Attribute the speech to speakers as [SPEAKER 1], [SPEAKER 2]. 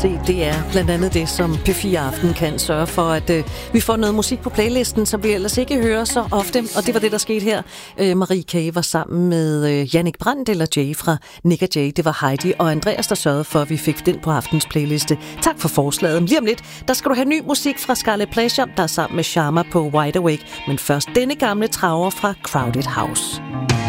[SPEAKER 1] Se, det er blandt andet det, som P4 Aften kan sørge for, at vi får noget musik på playlisten, som vi ellers ikke hører så ofte. Og det var det, der skete her. Marie K. var sammen med Jannik Brandt, eller Jay fra Nick og Jay. Det var Heidi og Andreas, der sørgede for, at vi fik den på aftens playliste. Tak for forslaget. Lige om lidt, der skal du have ny musik fra Scarlet Pleasure, der er sammen med Sharma på Wide Awake. Men først denne gamle traver fra Crowded House.